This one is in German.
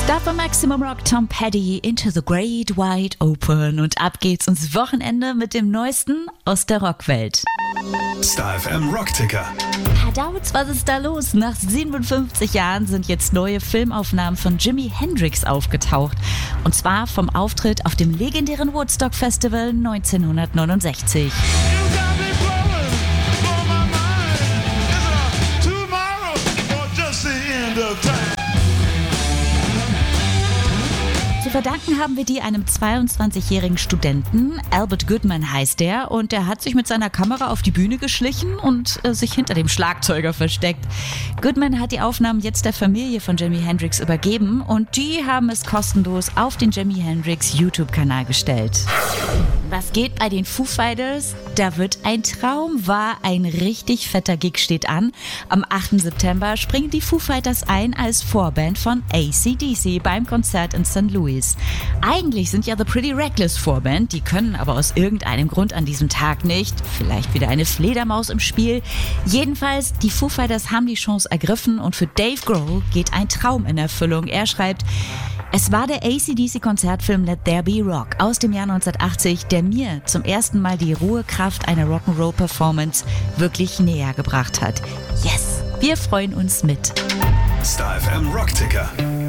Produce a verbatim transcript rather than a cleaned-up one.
Start bei Maximum Rock, Tom Petty, Into the Great Wide Open. Und ab geht's ins Wochenende mit dem Neuesten aus der Rockwelt. Star F M Rockticker. Dauz, was ist da los? Nach siebenundfünfzig Jahren sind jetzt neue Filmaufnahmen von Jimi Hendrix aufgetaucht. Und zwar vom Auftritt auf dem legendären Woodstock Festival neunzehnhundertneunundsechzig. Zu verdanken haben wir die einem zweiundzwanzigjährigen Studenten. Albert Goodman heißt er, und der hat sich mit seiner Kamera auf die Bühne geschlichen und äh, sich hinter dem Schlagzeuger versteckt. Goodman hat die Aufnahmen jetzt der Familie von Jimi Hendrix übergeben und die haben es kostenlos auf den Jimi Hendrix YouTube-Kanal gestellt. Was geht bei den Foo Fighters? Da wird ein Traum wahr, ein richtig fetter Gig steht an. Am achten September springen die Foo Fighters ein als Vorband von A C D C beim Konzert in Sankt Louis. Eigentlich sind ja The Pretty Reckless Vorband, die können aber aus irgendeinem Grund an diesem Tag nicht. Vielleicht wieder eine Fledermaus im Spiel. Jedenfalls, die Foo Fighters haben die Chance ergriffen und für Dave Grohl geht ein Traum in Erfüllung. Er schreibt: Es war der A C D C-Konzertfilm Let There Be Rock aus dem Jahr neunzehnhundertachtzig, der mir zum ersten Mal die rohe Kraft einer Rock'n'Roll-Performance wirklich näher gebracht hat. Yes, wir freuen uns mit. Star F M Rockticker.